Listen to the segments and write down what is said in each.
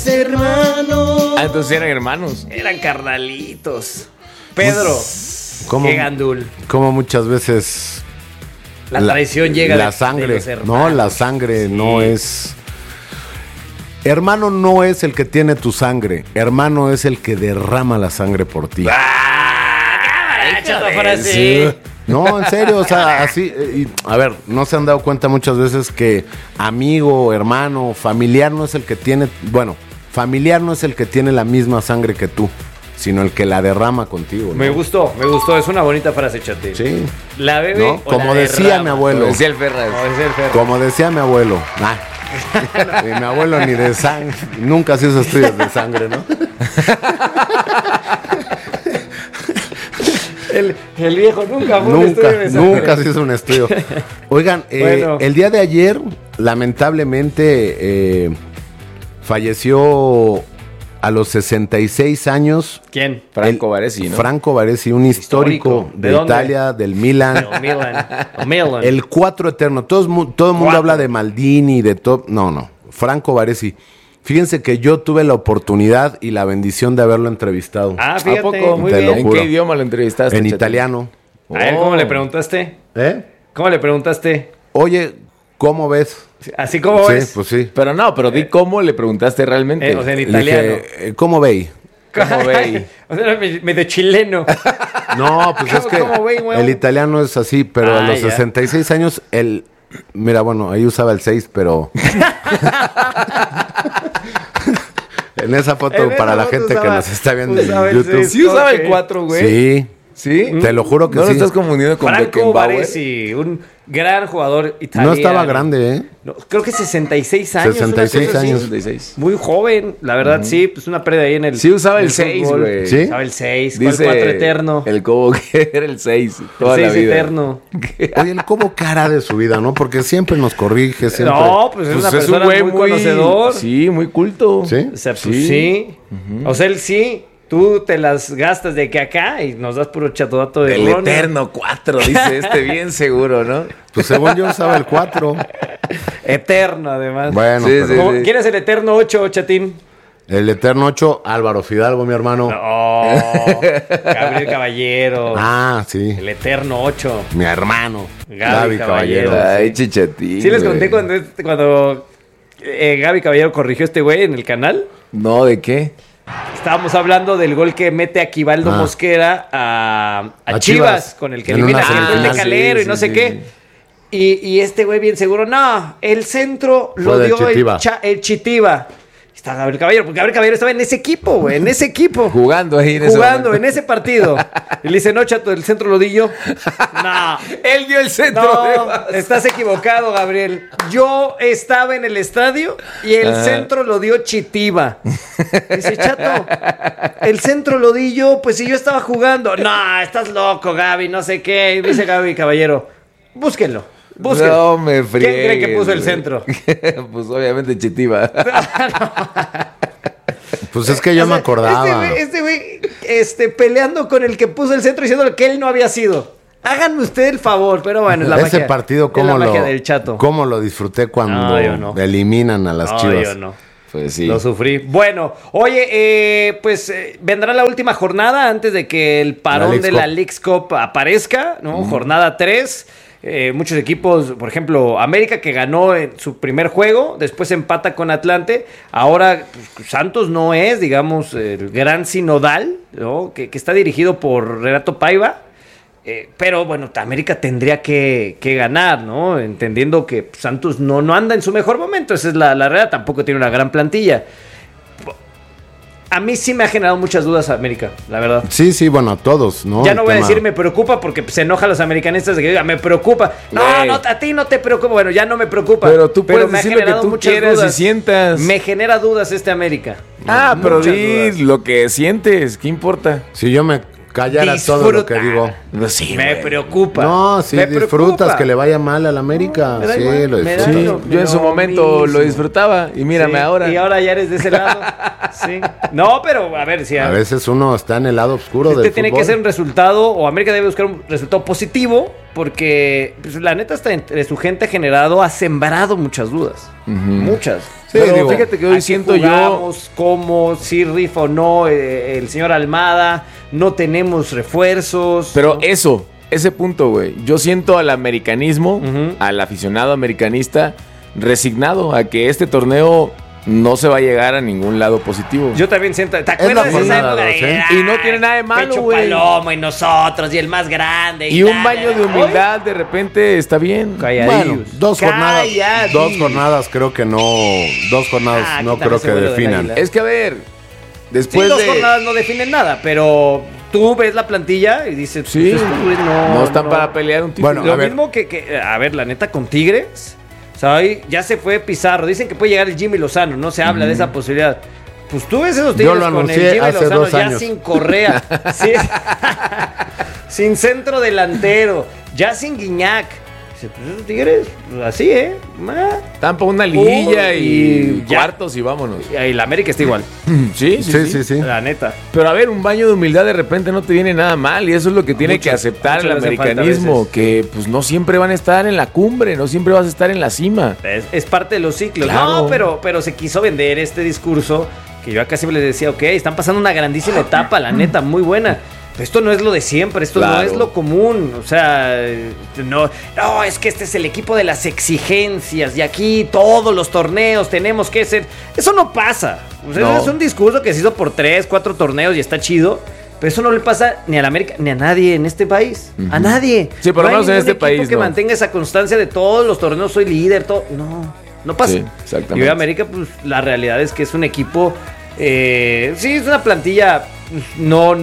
es hermano. Ah, entonces eran hermanos. Eran carnalitos. Pedro, qué gandul. Como muchas veces la traición llega la de sangre. los hermanos. No, la sangre no es. Hermano no es el que tiene tu sangre. Hermano es el que derrama la sangre por ti. Sí. No, en serio, o sea, así. A ver, ¿no se han dado cuenta muchas veces que amigo, hermano, familiar no es el que tiene. Bueno, familiar no es el que tiene la misma sangre que tú, sino el que la derrama contigo, ¿no? Me gustó. Es una bonita frase, Chate. Sí. La bebe. ¿No? Como decía mi abuelo. Como decía el Ferraz. Como decía mi abuelo. Y mi abuelo ni de sangre. Nunca se hizo estudios de sangre, ¿no? El viejo nunca fue un estudio de sangre. Nunca se hizo un estudio. Oigan, bueno. El día de ayer, lamentablemente, falleció a los 66 años. ¿Quién? Franco Baresi, ¿no? Franco Baresi, un histórico de Italia, del Milan. Milan. El 4 eterno. Todo el mundo habla de Maldini, de todo. No. Franco Baresi. Fíjense que yo tuve la oportunidad y la bendición de haberlo entrevistado. Ah, fíjate. ¿A poco? Muy Te bien. lo ¿En juro. qué idioma lo entrevistaste? En Chate? italiano. A él, ¿cómo le preguntaste? ¿Cómo le preguntaste? Oye, ¿cómo ves? Así como Sí, ves. pues sí. Pero di cómo le preguntaste realmente. O sea, en Le italiano. dije, ¿cómo veis? ¿Cómo veis? O sea, era medio chileno. No, pues es que ¿Cómo veis, huevo? el italiano es así, pero a los ya. 66 años, mira, bueno, ahí usaba el 6, pero... En esa foto, para la gente que nos está viendo en YouTube. Sí usaba el 4, güey. Sí. ¿Sí? Te lo juro que ¿No sí. lo estás confundiendo con Franco Beckenbauer? Baresi, un gran jugador italiano. No estaba grande, ¿eh? No, creo que 66 años. 66 una cosa así. años. 66. Muy joven, la verdad, sí. Pues una pérdida ahí en el. Sí usaba el en 6, fútbol. güey. ¿Sí? Usaba el 6. ¿Cuál Dice 4 eterno? el Cobo que era el 6 toda El la 6 vida. eterno. Oye, el Cobo cara de su vida, ¿no? Porque siempre nos corrige, siempre... No, pues es una Pues es persona un güey muy conocedor. Sí, muy culto. ¿Sí? O sea, pues sí. O sea, él sí. Tú te las gastas de que acá y nos das puro chatodato de El Ronnie. eterno 4, dice bien seguro, ¿no? Pues según yo usaba el 4. Eterno, además. Bueno, Sí, pero... sí. ¿Quién es el eterno 8, Chatín? El eterno 8, Álvaro Fidalgo, mi hermano. Oh, Gabriel Caballero. Ah, sí. El eterno 8. Mi hermano. Gaby Caballero. Ay, chichatín. Sí les güey. conté cuando Gaby Caballero corrigió a este güey en el canal. No, ¿de qué? Estábamos hablando del gol que mete Aquivaldo Mosquera a Chivas, con el que En elimina una a el semifinal. Calero y no sé qué. Y este güey bien seguro, no, el centro lo del dio Chitiba. el Chitiba. Está Gabriel Caballero, porque Gabriel Caballero estaba en ese equipo, güey, en ese equipo. Jugando ahí en ese Jugando momento. en ese partido. Y le dice, no, chato, el centro lo di yo. No. Él dio el centro. No, estás equivocado, Gabriel. Yo estaba en el estadio y el centro lo dio Chitiba. Dice, chato, el centro lo di yo, pues si yo estaba jugando. No, estás loco, Gaby, no sé qué. Dice Gaby Caballero, búsquenlo. No me friegues. ¿Quién cree que puso el güey. centro? Pues obviamente Chitiba. Pues es que yo me acordaba. Este güey, peleando con el que puso el centro diciéndole que él no había sido. Háganme usted el favor, pero bueno, es la Ese magia. partido, es la ¿cómo magia del chato. cómo lo disfruté cuando No, yo no. eliminan a las No, Chivas? yo no. Pues sí. Lo sufrí. Bueno, oye, vendrá la última jornada antes de que el parón Leagues de la Cup. Leagues Cup aparezca, ¿no? Jornada 3. Muchos equipos, por ejemplo, América que ganó en su primer juego, después empata con Atlante. Ahora pues, Santos no es, digamos, el gran sinodal, ¿no? que está dirigido por Renato Paiva. Pero bueno, América tendría que ganar, ¿no? Entendiendo que Santos no anda en su mejor momento. Esa es la realidad. Tampoco tiene una gran plantilla. A mí sí me ha generado muchas dudas América, la verdad. Sí, bueno, a todos, ¿no? Ya El no voy a tema- decir me preocupa porque se enojan los americanistas de que diga me preocupa. No, Güey. no, a ti no te preocupa. Bueno, ya no me preocupa. Pero tú puedes me ha decir lo que generado tú muchas quieras dudas. y sientas. Me genera dudas América. Pero Muchas di dudas. lo que sientes. ¿Qué importa? Si yo me callara todo lo que digo. Sí, Me preocupa. No, sí, Me disfrutas preocupa. que le vaya mal al América. me da Sí, igual, lo me da disfrutas. igual. Yo en su Lo momento mismo. lo disfrutaba y mírame Sí, ahora. Y ahora ya eres de ese lado. Sí. No, pero a ver si A veces uno está en el lado oscuro del tiene que fútbol. ser un resultado, o América debe buscar un resultado positivo porque pues, la neta hasta entre su gente ha sembrado muchas dudas. Muchas. Sí, Pero digo, fíjate que hoy siento yo... cómo, si rifa o no el señor Almada, no tenemos refuerzos. Pero ¿no? ese punto, güey. Yo siento al americanismo, Ujú. al aficionado americanista, resignado a que este torneo no se va a llegar a ningún lado positivo. Yo también siento. ¿Te la acuerdas de esa jornada época dos, de, ¿eh? Y no tiene nada de malo, Pecho güey. Palomo y nosotros y el más grande. Y un tal. baño de humildad de repente está bien. Calladillos. Bueno, dos jornadas creo que no. Dos jornadas Ah, no quítame creo ese que vuelo del definan. águila. Es que a ver, Sí, después dos de... jornadas no definen nada, pero tú ves la plantilla y dices, Sí, pues, estos güeyes no están para pelear un título. Bueno, Lo a ver. mismo a ver, la neta, con Tigres, o sea, hoy ya se fue Pizarro. Dicen que puede llegar el Jimmy Lozano, no se habla de esa posibilidad. Pues tú ves esos Tigres Yo lo con el anuncié Jimmy hace Lozano 2 ya años. sin Correa, sí, sin centro delantero, ya sin Guiñac. Dice, pues esos Tigres, pues, así, Están para una liguilla y ya. cuartos y vámonos. Y la América está igual, Sí. la neta. Pero a ver, un baño de humildad de repente no te viene nada mal y eso es lo que tiene Mucho, que aceptar el mucho le hace falta a americanismo, veces. que pues no siempre van a estar en la cumbre, no siempre vas a estar en la cima. Es parte de los ciclos. Claro. No, pero se quiso vender este discurso que yo acá siempre les decía, ok, están pasando una grandísima etapa, la neta, muy buena. Pero esto no es lo de siempre, esto no Claro. es lo común. O sea, no, es que este es el equipo de las exigencias y aquí todos los torneos tenemos que ser. Eso no pasa. O sea, No. es un discurso que se hizo por 3, 4 torneos y está chido. Pero eso no le pasa ni a la América ni a nadie en este país. A nadie. Sí, por lo No hay menos en ningún este equipo país, que no. mantenga esa constancia de todos los torneos, soy líder, todo. No pasa. Sí, exactamente. Y hoy América, pues la realidad es que es un equipo, sí, es una plantilla no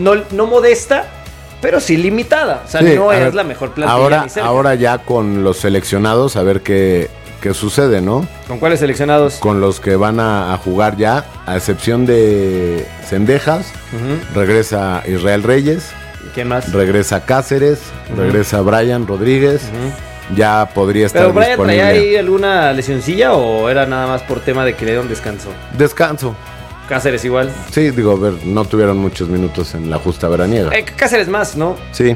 modesta, pero sí limitada. O sea, Sí, no a es ver, la mejor plantilla. ni cerca. ahora ya con los seleccionados, a ver qué sucede, ¿no? ¿Con cuáles seleccionados? Con los que van a jugar ya, a excepción de Cendejas, regresa Israel Reyes, ¿Quién más? regresa Cáceres, regresa Brian Rodríguez, ya podría estar ¿Pero Brian disponible. traía ahí alguna lesioncilla o era nada más por tema de que le dieron descanso? Descanso. Cáceres igual. Sí, digo, a ver, no tuvieron muchos minutos en la justa veraniega. Cáceres más, ¿no? Sí.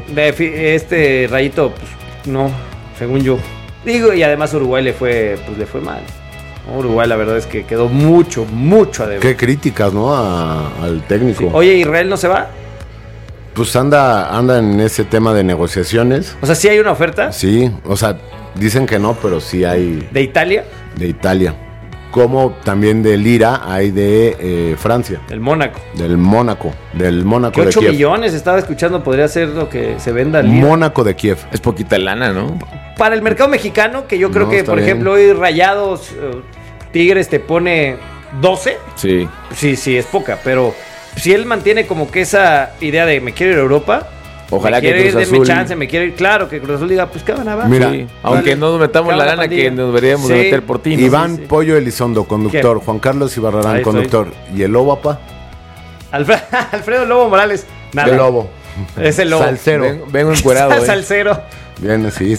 Este Rayito, pues no, según yo. Digo, y además Uruguay le fue mal. ¿No? Uruguay la verdad es que quedó mucho a deber. Qué críticas, ¿no? Al técnico. Sí. Oye, ¿Israel no se va? Pues anda en ese tema de negociaciones. O sea, ¿sí hay una oferta Sí, o sea, dicen que no, pero sí hay de Italia? de Italia. Como también de Lira hay de Francia, El Mónaco. del Mónaco Que de 8 Kiev. millones estaba escuchando podría ser lo que se venda al Lira. Mónaco de Kiev. Es poquita lana, ¿no? Para el mercado mexicano, que yo creo No, que, está por bien. ejemplo, hoy Rayados, Tigres te pone 12. Sí. Sí, es poca, pero si él mantiene como que esa idea de me quiero ir a Europa, Ojalá me que quiero ir, Cruz denme Azul... chance, me quiero ir, claro, que Cruz Azul diga, pues qué van a ver. Mira, Sí, aunque Vale. no nos metamos Acaba la la lana que pandilla. nos deberíamos de Sí. meter por ti, ¿no? Iván sí. Pollo Elizondo, conductor. Juan Carlos Ibarrarán, Ahí estoy. conductor. ¿Y el lobo, papá? Alfredo Lobo Morales, nada. El lobo. Es el lobo. Salsero. Vengo encuerado, Salsero. Bien, sí.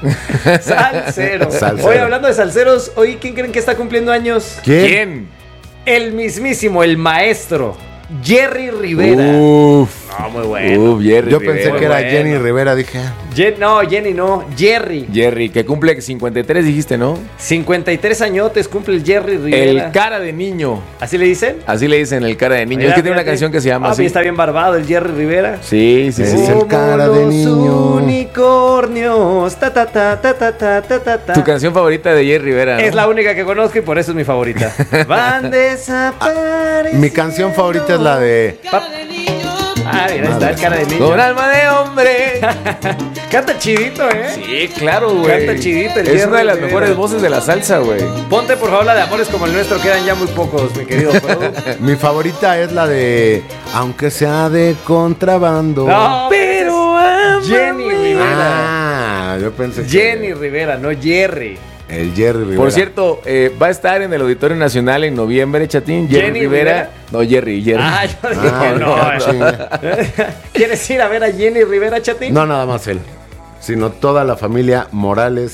Salsero. Salsero. Oye, hablando de salseros, hoy ¿quién creen que está cumpliendo años? ¿Quién? El mismísimo, el maestro, Jerry Rivera. Uf. No, muy bueno. Jerry Yo Rivera. pensé que era bueno. Jenny Rivera, dije. Jenny no, Jerry. Jerry, que cumple 53, dijiste, ¿no? 53 añotes cumple el Jerry Rivera. El cara de niño. ¿Así le dicen? Así le dicen el cara de niño. Mira, Es que tiene una fíjate. canción que se llama Ah, así. está bien barbado el Jerry Rivera. Sí. Es el Como cara de los niño. unicornios. Ta, ta, ta, ta, ta, ta, ta, ta, ta. Tu canción favorita de Jerry Rivera, ¿no? Es la única que conozco y por eso es mi favorita. Van desapareciendo. Mi canción favorita es la de. Ah, mira, ahí está el cara de niño. Con alma de hombre. Canta chidito, ¿eh? Sí, claro, güey. Canta chidito el Es Jerry una de las Rivera. mejores voces de la salsa, güey. Ponte por favor la de Amores como el nuestro, quedan ya muy pocos, mi querido Produ. Mi favorita es la de. Aunque sea de contrabando. No, Pero Jenny Rivera. Ah, yo pensé que. Jenny Rivera, no Jerry. El Jerry Rivera. Por cierto, va a estar en el Auditorio Nacional en noviembre, Chatín. ¿Jenny Rivera? No, Jerry. Ah, yo dije Ah, no. chinga. ¿Quieres ir a ver a Jenny Rivera, Chatín? No, nada más él. Sino toda la familia Morales.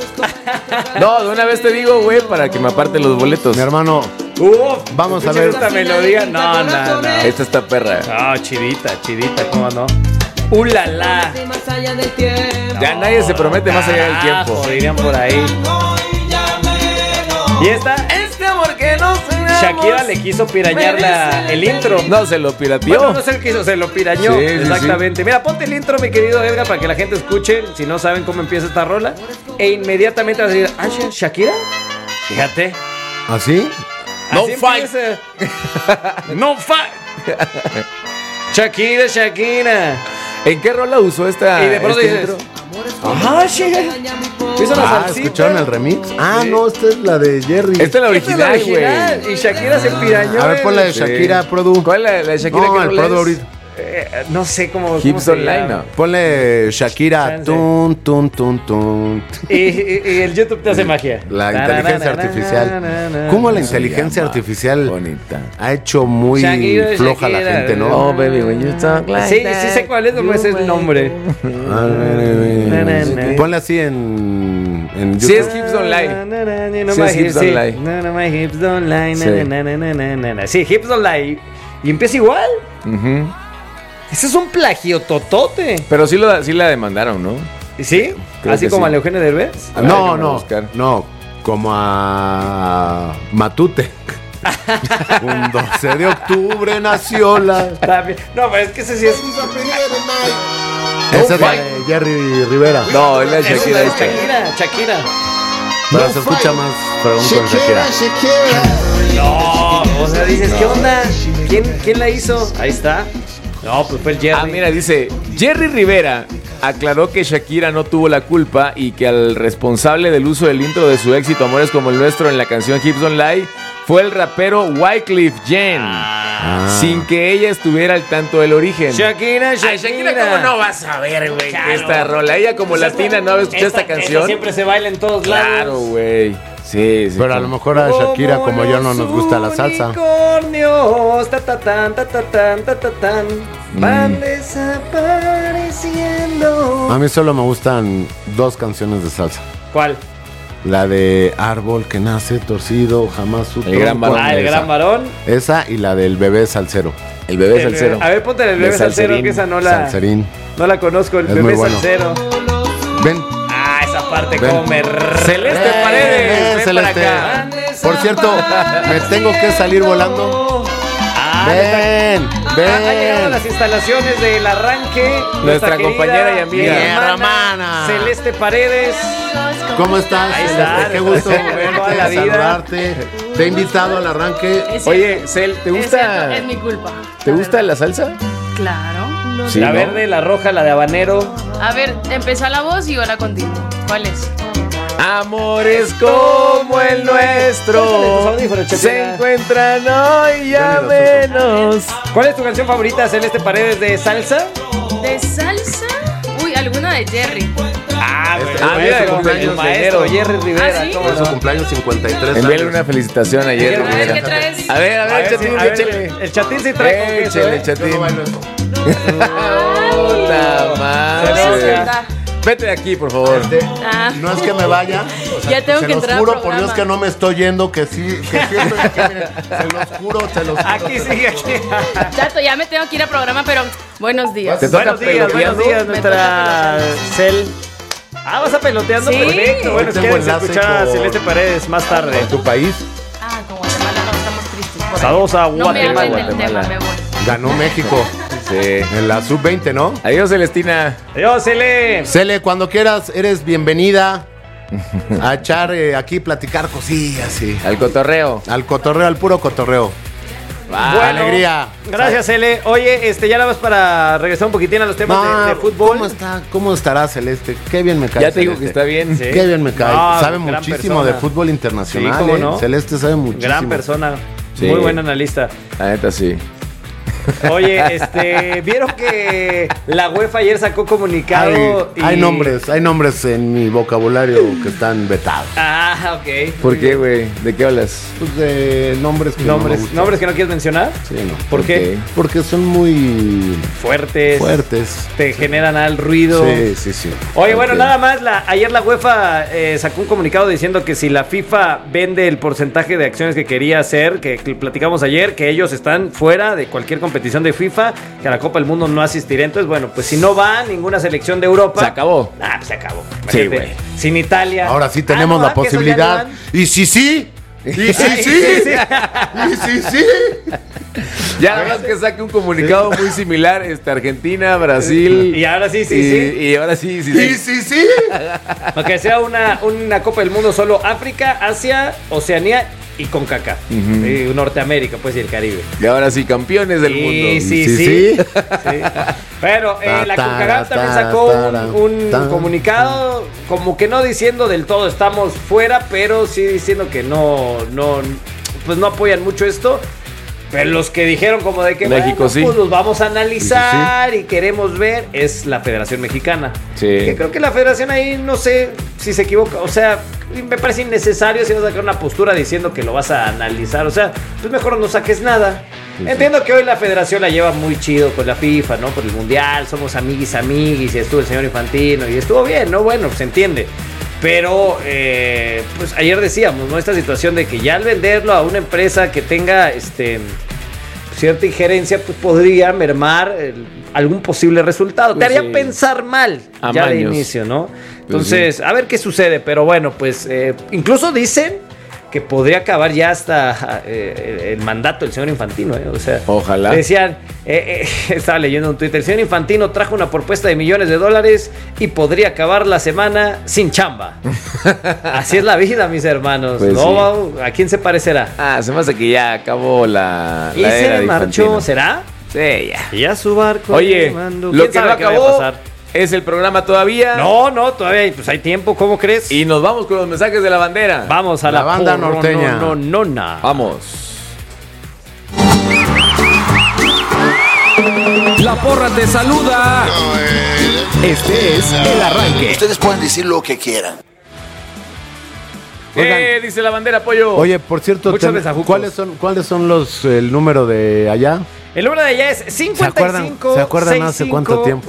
No, de una vez te digo, güey, para que me aparte los boletos. Mi hermano, Vamos a ¿escuchas ver. esta melodía? No. Esta está perra. No, chidita, ¿cómo no? ¡Ulala! Ya nadie se promete más allá del tiempo. Dirían por ahí. ¿Y esta? Este amor que no se Shakira le quiso pirañar el intro. No, se lo pirateó. Bueno, no se lo quiso, se lo pirañó. Sí, sí, exactamente. Mira, ponte el intro, mi querido Edgar, para que la gente escuche, si no saben cómo empieza esta rola. E inmediatamente vas a decir, ¿ah, Shakira? Fíjate. ¿Así? No Así fight. No fight. Shakira. ¿En qué rola usó esta? Y de pronto dices, intro? ajá, Shakira. Hizo una salsita. ¿escucharon el remix? Ah, Sí. no, esta es la de Jerry. Esta es la Esta es la original, original. güey. Y Shakira se pirañó. A ver, pon la de Sí. Shakira, Produ. ¿Cuál es la de Shakira? No, ¿Qué el rola Produ es? ahorita. No sé cómo Hips se Online, llama. no. Ponle Shakira, Chance. tun, tun, tun, tun. Y el YouTube te hace magia. La inteligencia artificial. ¿Cómo la inteligencia llama. artificial Bonita. ha hecho muy Shakira, floja la Shakira. gente, no? Oh, baby, when you talk like Sí, that, sí sé cuál es, no me sé el nombre. Ponle así en YouTube. Sí, es Hips Don't Lie. No, Sí, my es Hips Don't Lie. No, my hips don't lie. Sí. Sí, Hips Don't Lie. Y empieza igual. Ujú. Ese es un plagio totote. Pero sí la demandaron, ¿no? ¿Sí? Creo Así que como sí. a Eugenio Derbez. A ver, No, déjame no, buscar. no, como a Matute. Un 12 de octubre nació la... También. No, pero es que ese sí es. Esa es la de Jerry Rivera. No, es la de Es Shakira de esta. Shakira. Pero se escucha más fregón con Shakira. No, o sea, dices, ¿qué onda? ¿Quién la hizo? Ahí está. No, pues fue el Jerry. Ah, mira, dice, Jerry Rivera aclaró que Shakira no tuvo la culpa y que al responsable del uso del intro de su éxito Amores como el nuestro en la canción Hips Don't Lie fue el rapero Wyclef Jean, sin que ella estuviera al tanto del origen. Shakira. Ay, Shakira, ¿cómo no vas a ver, güey? Claro. Esta rola. Ella como latina no había escuchado esta canción. siempre se baila en todos lados. Claro, güey. Sí, sí. Pero a lo mejor a Shakira, como yo, no nos gusta la salsa. Unicornios, ta ta tan, van desapareciendo. A mí solo me gustan dos canciones de salsa. ¿Cuál? La de Árbol que nace torcido, jamás su El gran tronco. varón. El Esa. gran varón. Esa y la del bebé salsero. El bebé salsero. A ver, ponte el De bebé salsero, Salserín. que esa no Salserín. la conozco, el Es bebé muy bueno. salsero. Ven. Ah, esa parte Ven. como me... Celeste Paredes, ven Celeste. para acá. Por cierto, me tengo que salir volando. Ah, Ven, Ha llegado a ven. las instalaciones del arranque Nuestra querida compañera y amiga. Mi hermana. Celeste Paredes. ¿Cómo estás? Ahí Celeste? está, Qué gusto toda la verte, vida. saludarte. Te he invitado al arranque. Oye, Cel, ¿te gusta? Es mi culpa. ¿Te gusta la salsa? Claro. Sí, La ¿no? verde, la roja, la de habanero. A ver, empezó la voz y ahora continúo. ¿Cuál es? Amores como el Pásale tus nuestro audífonos, se Chapina. encuentran hoy ya Yo ni los menos. ¿Cuál es tu canción favorita, Celeste Paredes, de salsa? ¿De salsa? Uy, alguna de Jerry. Ah, mira, el cumpleaños maestro de enero. Jerry Rivera. ¿Ah, sí? ¿cómo Por su no? cumpleaños 53 Envíale años. una felicitación a Jerry A ver, A ver, ¿qué Rivera. traes? A ver, A ver, Chatín, sí, a ver, échale. el chatín sí trae con queso, Échale, ¿eh? Chatín. Yo no bailo eso. Puta Voy a madre. cantar. Vete de aquí, por favor. Ah. No es que me vaya. Ya tengo se que los entrar al juro por programa. Dios que no me estoy yendo, que sí estoy aquí. Miren, se los juro, se los juro. Aquí sigue, aquí. Chato, ya me tengo que ir al programa, pero buenos días. Te toca Buenos días, peloteando. nuestra Cel. Ah, ¿vas a peloteando? Sí. Perfecto. Bueno, Tengo quieres enlace escuchar a con- Celeste Paredes más tarde. En tu país Ah, con Guatemala no, estamos tristes. por ahí. Saludos a No me Guatemala. hablen del tema, Guatemala. me voy. ganó México Sí. en la sub-20, ¿no? Adiós, Celestina. Adiós, Cele. Cele, cuando quieras, eres bienvenida a echar aquí, platicar cosillas, sí. Al cotorreo. Al cotorreo, al puro cotorreo. Va. Bueno, alegría. Gracias, Cele. Oye, ya nada más para regresar un poquitín a los temas de fútbol. ¿Cómo estará Celeste? Qué bien me cae. Ya te digo que Celeste. está bien. Sí. Qué bien me cae. No, sabe gran muchísimo persona. de fútbol internacional. Sí, cómo no. Celeste sabe muchísimo. Gran persona. Sí. Muy buen analista. La neta, sí. Oye, ¿vieron que la UEFA ayer sacó comunicado? Hay nombres en mi vocabulario que están vetados. Ah, ok. ¿Por qué, güey? ¿De qué hablas? Pues de nombres que no me ¿Nombres, gustan. ¿Nombres que no quieres mencionar? Sí, no. ¿Por qué? Porque son muy Fuertes. fuertes. Te generan al ruido. Sí. Oye, bueno, Ok. nada más, ayer la UEFA sacó un comunicado diciendo que si la FIFA vende el porcentaje de acciones que quería hacer, que platicamos ayer, que ellos están fuera de cualquier competición competición de FIFA, que a la Copa del Mundo no asistiré. Entonces, bueno, pues si no va ninguna selección de Europa. Se acabó. Pues se acabó. Sí, Imagínate, güey. Sin Italia. Ahora sí tenemos la que esos ya posibilidad. no van. Y sí, sí. Y sí, sí. Y sí, sí. Ya nada más que saque un comunicado muy similar, Argentina, Brasil. Y ahora sí. Y ahora sí. Y sí, sí. Aunque sea una Copa del Mundo solo África, Asia, Oceanía y CONCACAF. Y Norteamérica, pues, y el Caribe. Y ahora sí, campeones del mundo. Sí. Pero la CONCACAF también sacó un comunicado, como que no diciendo del todo estamos fuera, pero sí diciendo que no apoyan mucho esto. Pero los que dijeron como de que México sí. Pues los vamos a analizar y queremos ver es la Federación Mexicana. Sí. Que creo que la Federación ahí no sé si se equivoca, o sea, me parece innecesario si vas a sacar una postura diciendo que lo vas a analizar, o sea, pues mejor no saques nada. Entiendo que hoy la Federación la lleva muy chido con la FIFA, ¿no? Por el Mundial, somos amiguis, y estuvo el señor Infantino y estuvo bien, ¿no? Bueno, se entiende. Pero, pues ayer decíamos, ¿no? Esta situación de que ya al venderlo a una empresa que tenga cierta injerencia, pues podría mermar algún posible resultado. Te haría pensar mal ya de inicio, ¿no? Entonces, a ver qué sucede. Pero bueno, pues incluso dicen que podría acabar ya hasta el mandato del señor Infantino, o sea, ojalá. Decían, estaba leyendo en Twitter, el señor Infantino trajo una propuesta de millones de dólares y podría acabar la semana sin chamba. Así es la vida, mis hermanos. Pues ¿No? ¿A quién se parecerá? Se me hace que ya acabó la Y era se de marchó, Infantino. ¿será? Sí, ya. Y ya su barco. Oye, remando. lo ¿Quién que no sabe qué vaya a acabó pasar? es el programa todavía. No, todavía pues hay tiempo, ¿cómo crees? Y nos vamos con los mensajes de la bandera. Vamos a la banda norteña. Nona. Vamos. La porra te saluda. Este es el arranque. Ustedes pueden decir lo que quieran. Dice la bandera, Pollo. Oye, por cierto, Muchos besajucos. ¿cuáles son el número de allá? El número de allá es 55 ¿Se acuerdan hace cuánto tiempo?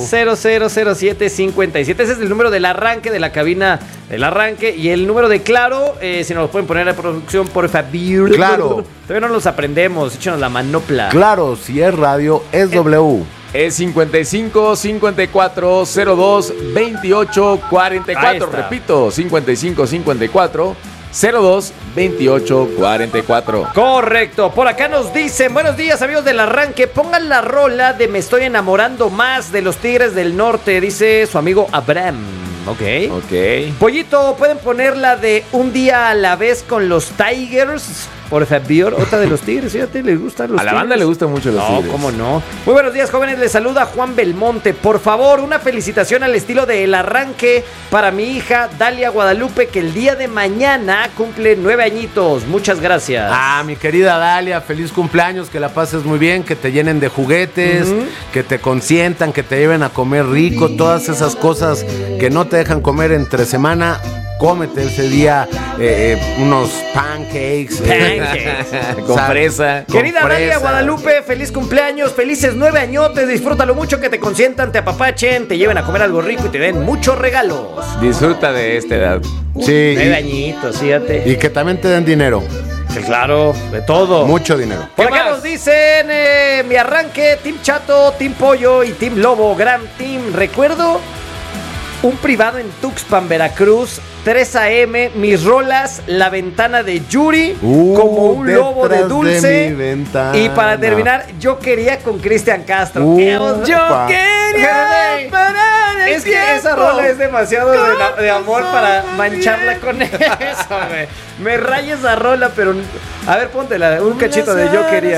000757. Ese es el número del arranque de la cabina del arranque. Y el número de Claro, si nos lo pueden poner en producción, por favor. Claro. Todavía no los aprendemos, échenos la manopla. Claro, si es radio, es W. Es 55 54 02 28 Ahí 44. está. Repito, 55 54 02 28 44. Correcto, por acá nos dicen, buenos días amigos del arranque, pongan la rola de Me estoy enamorando más de los Tigres del Norte, dice su amigo Abraham. Ok. Pollito, ¿pueden poner la de Un día a la vez con los Tigers? Por favor, otra de los Tigres, fíjate, les gustan los A la Tigres. banda le gustan mucho los Tigres. No, cómo no. Muy buenos días, jóvenes. Les saluda Juan Belmonte. Por favor, una felicitación al estilo de El Arranque para mi hija Dalia Guadalupe, que el día de mañana cumple 9 añitos. Muchas gracias. Mi querida Dalia, feliz cumpleaños, que la pases muy bien, que te llenen de juguetes, que te consientan, que te lleven a comer rico, todas esas cosas que no te dejan comer entre semana. Cómete ese día unos pancakes. Con fresa. Querida con Dalia fresa. Guadalupe, feliz cumpleaños, felices 9 añotes, disfrútalo mucho, que te consientan, te apapachen, te lleven a comer algo rico y te den muchos regalos. Disfruta de esta edad. Sí. 9 añitos, fíjate. Y que también te den dinero. Claro, de todo. Mucho dinero. Por ¿Qué acá más? nos dicen, mi arranque, Team Chato, Team Pollo y Team Lobo, gran team. Recuerdo un privado en Tuxpan, Veracruz, 3 a.m., mis rolas, La Ventana de Yuri, como un lobo de detrás dulce. de mi ventana. Y para terminar, Yo quería con Cristian Castro. Upa. Quería parar el tiempo. Esa rola es demasiado de amor para mancharla con eso, güey. Me raya esa rola, pero a ver, póntela, un cachito de Yo quería.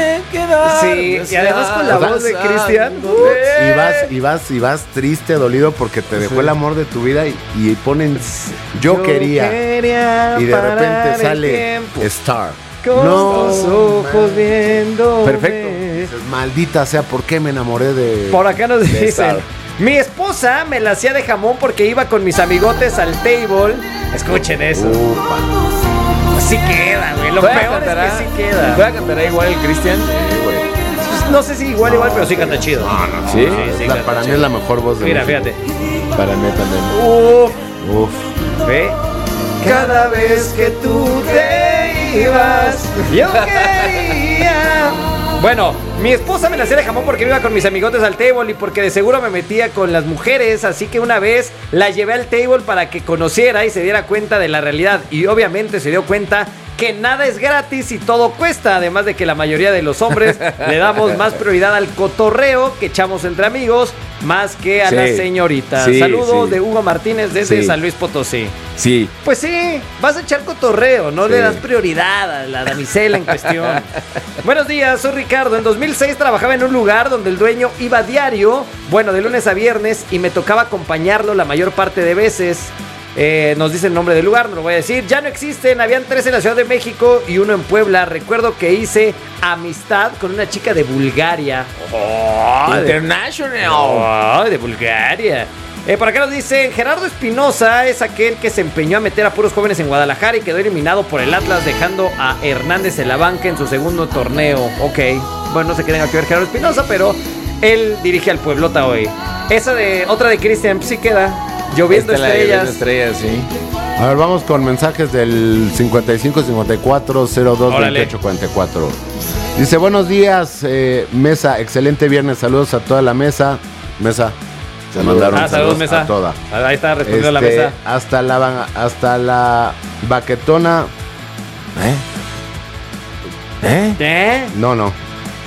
Sí, y además con la voz de Cristian. Y vas triste, dolido porque te dejó el amor de tu vida y ponen Yo quería. Y de repente parar el sale tiempo. Star. Con los ojos viendo. Perfecto. Dices, maldita sea, ¿por qué me enamoré de...? Por acá nos de dicen, Star? mi esposa me la hacía de jamón porque iba con mis amigotes al table. Escuchen eso. Upa. Sí queda, güey. Lo peor es que sí queda. ¿Puede cantar igual el Cristian? Pues, no sé si igual, pero sí canta chido. Sí. Sí, La- canta para mí chido. es la mejor voz de Mira, México. fíjate. Para mí también. Uf. Ve. Cada vez que tú te ibas, yo quería Bueno, mi esposa me nacía de jamón porque iba con mis amigotes al table y porque de seguro me metía con las mujeres, así que una vez la llevé al table para que conociera y se diera cuenta de la realidad. Y obviamente se dio cuenta que nada es gratis y todo cuesta, además de que la mayoría de los hombres le damos más prioridad al cotorreo que echamos entre amigos, más que a las señoritas. Saludos de Hugo Martínez desde San Luis Potosí. Sí. Pues sí, vas a echar cotorreo, no le das prioridad a la damisela en cuestión. Buenos días, soy Ricardo. En 2006 trabajaba en un lugar donde el dueño iba diario, bueno, de lunes a viernes, y me tocaba acompañarlo la mayor parte de veces. Nos dice el nombre del lugar, no lo voy a decir. Ya no existen, habían 3 en la Ciudad de México y 1 en Puebla. Recuerdo que hice amistad con una chica de Bulgaria. International. De Bulgaria. Por acá nos dicen, Gerardo Espinosa es aquel que se empeñó a meter a puros jóvenes en Guadalajara y quedó eliminado por el Atlas, dejando a Hernández en la banca en su segundo torneo. Ok, bueno, no sé qué tenga que ver Gerardo Espinosa, pero él dirige al Pueblota hoy. Otra de Cristian, sí queda. Lloviendo estrellas. Sí. A ver, vamos con mensajes del 55 54 02 28 44. Dice, buenos días, mesa, excelente viernes, saludos a toda la mesa. Mesa, se mandaron saludos mesa. a toda. Ahí está respondiendo la mesa. Hasta la baquetona. No. No.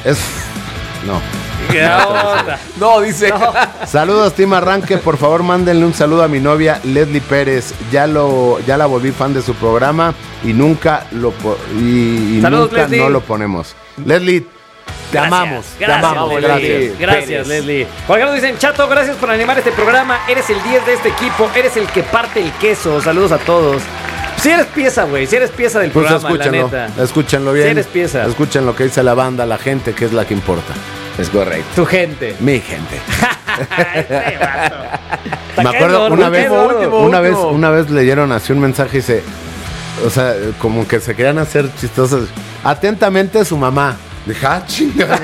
No, dice. No. Saludos, Team Arranque. Por favor, mándenle un saludo a mi novia Leslie Pérez. Ya la volví fan de su programa y nunca Saludos, nunca Leslie. no lo ponemos. Leslie, te amamos. Gracias, Leslie. Por acá nos dicen, Chato, gracias por animar este programa. Eres el 10 de este equipo. Eres el que parte el queso. Saludos a todos. Si eres pieza, güey. Si eres pieza del programa, la neta. Escúchenlo bien. Si eres pieza. Escuchen lo que dice la banda, la gente, que es la que importa. Es correcto. Tu gente. Mi gente. Este vato. Me acuerdo una vez leyeron así un mensaje y dice, o sea, como que se querían hacer chistosos. Atentamente su mamá. Dije, chinga.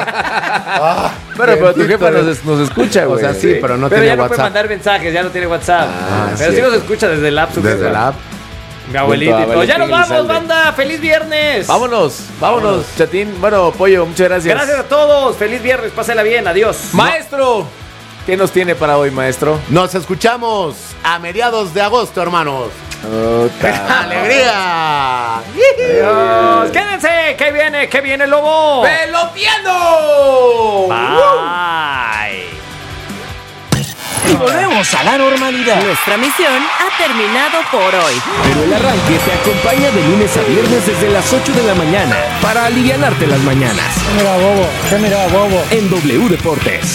Pero tu jefa nos escucha, güey. O sea, sí, pero no Pero tiene ya no puede WhatsApp. mandar mensajes, ya no tiene WhatsApp. Pero sí. sí nos escucha desde el app. Desde la app. Mi abuelito. Valentín Ya nos vamos, Elizalde. banda. ¡Feliz viernes! Vámonos, Chatín. Bueno, Pollo, muchas gracias. Gracias a todos. Feliz viernes. Pásela bien. Adiós. Maestro, ¿qué nos tiene para hoy, maestro? Nos escuchamos a mediados de agosto, hermanos. ¡Alegría! Adiós. Quédense. ¿Qué viene, lobo? ¡Peloteando! Bye. Y volvemos a la normalidad. Nuestra misión ha terminado por hoy. Pero el arranque te acompaña de lunes a viernes desde las 8 de la mañana para alivianarte las mañanas. Mira, bobo. En W Deportes.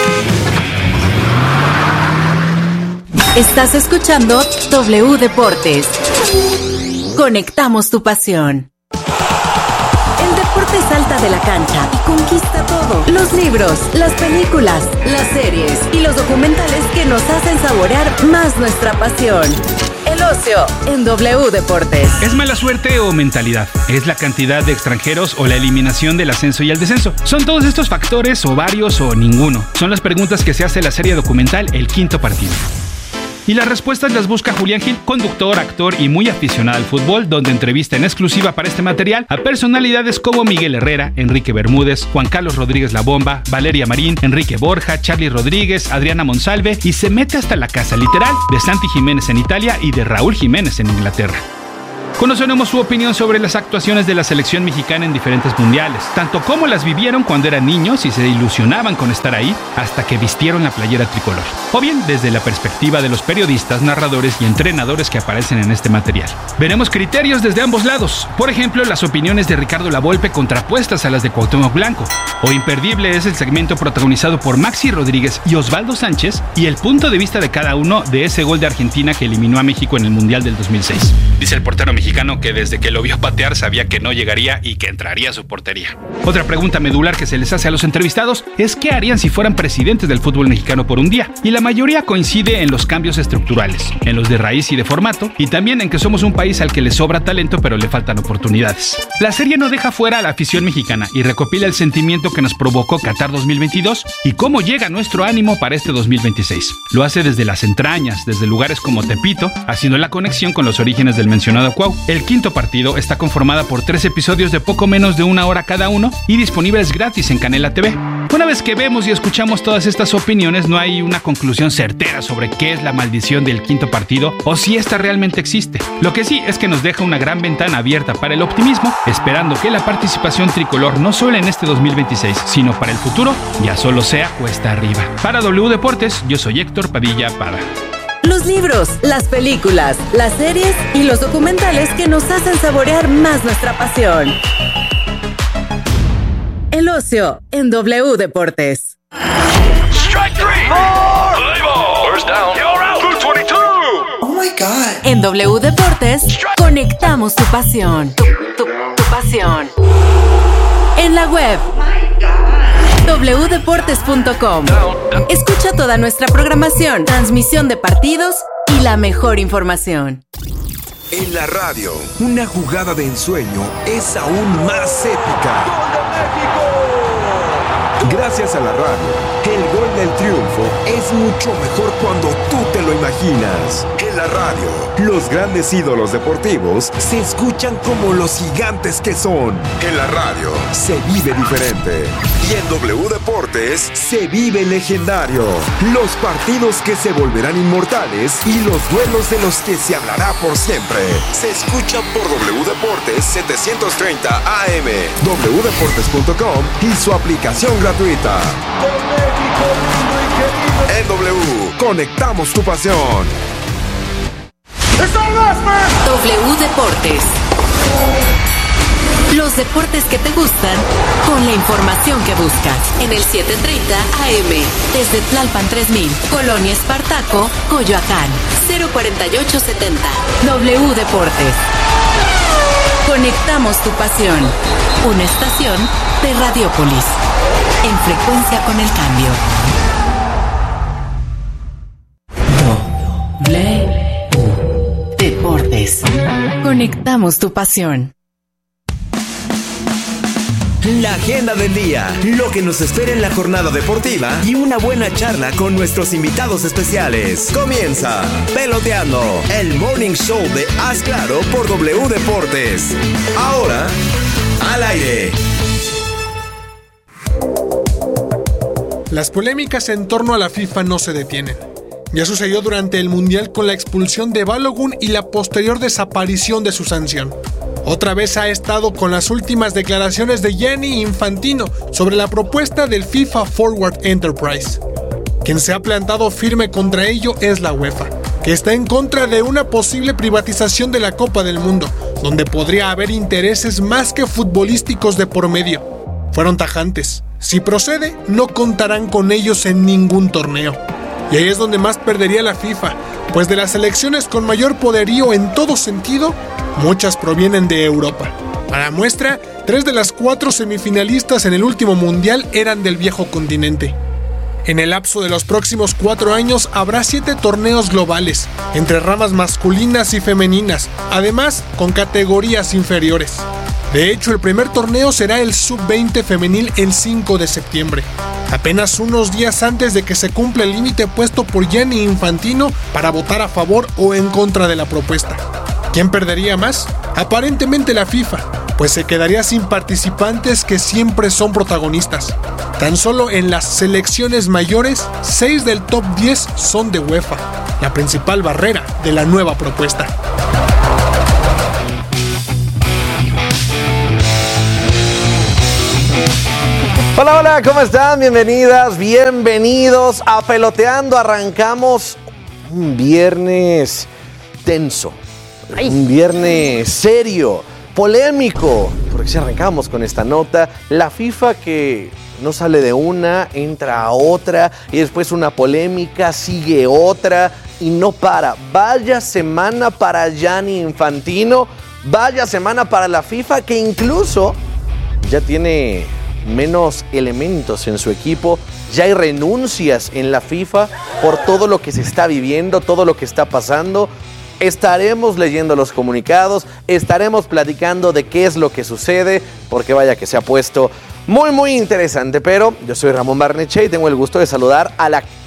Estás escuchando W Deportes. Conectamos tu pasión. El deporte salta de la cancha y conquista todo. Los libros, las películas, las series y los documentales que nos hacen saborear más nuestra pasión. El ocio en W Deportes. ¿Es mala suerte o mentalidad? ¿Es la cantidad de extranjeros o la eliminación del ascenso y el descenso? ¿Son todos estos factores o varios o ninguno? Son las preguntas que se hace la serie documental El Quinto Partido. Y las respuestas las busca Julián Gil, conductor, actor y muy aficionado al fútbol, donde entrevista en exclusiva para este material a personalidades como Miguel Herrera, Enrique Bermúdez, Juan Carlos Rodríguez La Bomba, Valeria Marín, Enrique Borja, Charly Rodríguez, Adriana Monsalve, y se mete hasta la casa literal de Santi Jiménez en Italia y de Raúl Jiménez en Inglaterra. Conoceremos su opinión sobre las actuaciones de la selección mexicana en diferentes mundiales, tanto como las vivieron cuando eran niños y se ilusionaban con estar ahí hasta que vistieron la playera tricolor, o bien desde la perspectiva de los periodistas, narradores y entrenadores que aparecen en este material. Veremos criterios desde ambos lados, por ejemplo, las opiniones de Ricardo Lavolpe contrapuestas a las de Cuauhtémoc Blanco, o imperdible es el segmento protagonizado por Maxi Rodríguez y Osvaldo Sánchez y el punto de vista de cada uno de ese gol de Argentina que eliminó a México en el Mundial del 2006. Dice el portero mexicano que desde que lo vio patear sabía que no llegaría y que entraría a su portería. Otra pregunta medular que se les hace a los entrevistados es qué harían si fueran presidentes del fútbol mexicano por un día, y la mayoría coincide en los cambios estructurales, en los de raíz y de formato, y también en que somos un país al que le sobra talento pero le faltan oportunidades. La serie no deja fuera a la afición mexicana y recopila el sentimiento que nos provocó Qatar 2022 y cómo llega nuestro ánimo para este 2026. Lo hace desde las entrañas, desde lugares como Tepito, haciendo la conexión con los orígenes del mencionado Cuau, El quinto partido está conformada por 3 episodios de poco menos de 1 hora cada uno y disponibles gratis en Canela TV. Una vez que vemos y escuchamos todas estas opiniones, no hay una conclusión certera sobre qué es la maldición del quinto partido o si esta realmente existe. Lo que sí es que nos deja una gran ventana abierta para el optimismo, esperando que la participación tricolor no solo en este 2026, sino para el futuro, ya solo sea cuesta arriba. Para W Deportes, yo soy Héctor Padilla Pada. Los libros, las películas, las series y los documentales que nos hacen saborear más nuestra pasión. El ocio en W Deportes. Strike three. Play ball. First down. You're out. 222. Oh my God. En W Deportes, conectamos tu pasión. Tu pasión. En la web. wdeportes.com. Escucha toda nuestra programación, transmisión de partidos y la mejor información. En la radio, una jugada de ensueño es aún más épica. ¡Gol de México! Gracias a la radio, el gol del triunfo es mucho mejor cuando tú te lo imaginas. En la radio, los grandes ídolos deportivos se escuchan como los gigantes que son. En la radio, se vive diferente. Y en W Deportes, se vive legendario. Los partidos que se volverán inmortales y los duelos de los que se hablará por siempre. Se escuchan por W Deportes 730 AM, wdeportes.com y su aplicación gratuita. Con México lindo y querido. En W, conectamos tu pasión. W Deportes. Los deportes que te gustan con la información que buscas. En el 730 AM, desde Tlalpan 3000, Colonia Espartaco, Coyoacán, 04870. W Deportes. Conectamos tu pasión. Una estación de Radiopolis. En frecuencia con el cambio. W Deportes. Conectamos tu pasión. La agenda del día, lo que nos espera en la jornada deportiva y una buena charla con nuestros invitados especiales. Comienza Peloteando, el morning show de Haz Claro por W Deportes. Ahora, al aire. Las polémicas en torno a la FIFA no se detienen. Ya sucedió durante el Mundial con la expulsión de Balogun y la posterior desaparición de su sanción. Otra vez ha estado con las últimas declaraciones de Gianni Infantino sobre la propuesta del FIFA Forward Enterprise. Quien se ha plantado firme contra ello es la UEFA, que está en contra de una posible privatización de la Copa del Mundo, donde podría haber intereses más que futbolísticos de por medio. Fueron tajantes. Si procede, no contarán con ellos en ningún torneo. Y ahí es donde más perdería la FIFA, pues de las selecciones con mayor poderío en todo sentido, muchas provienen de Europa. Para muestra, 3 de las 4 semifinalistas en el último mundial eran del viejo continente. En el lapso de los próximos 4 años habrá 7 torneos globales, entre ramas masculinas y femeninas, además con categorías inferiores. De hecho, el primer torneo será el Sub-20 femenil el 5 de septiembre, apenas unos días antes de que se cumpla el límite puesto por Gianni Infantino para votar a favor o en contra de la propuesta. ¿Quién perdería más? Aparentemente la FIFA, pues se quedaría sin participantes que siempre son protagonistas. Tan solo en las selecciones mayores, 6 del top 10 son de UEFA, la principal barrera de la nueva propuesta. Hola, hola, ¿cómo están? Bienvenidas, bienvenidos a Peloteando. Arrancamos un viernes tenso, un viernes serio, polémico, porque si arrancamos con esta nota, la FIFA que no sale de una, entra a otra, y después una polémica, sigue otra, y no para. Vaya semana para Gianni Infantino, vaya semana para la FIFA, que incluso ya tiene menos elementos en su equipo, ya hay renuncias en la FIFA por todo lo que se está viviendo, todo lo que está pasando. Estaremos leyendo los comunicados, estaremos platicando de qué es lo que sucede, porque vaya que se ha puesto muy, muy interesante. Pero yo soy Ramón Barnechea y tengo el gusto de saludar a la